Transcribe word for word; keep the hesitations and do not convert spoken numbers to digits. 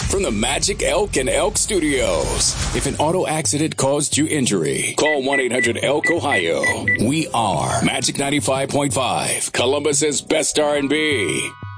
from the Magic Elk and Elk Studios. If an auto accident caused you injury, call one eight hundred elk ohio. We are Magic ninety-five point five, Columbus's best R and B.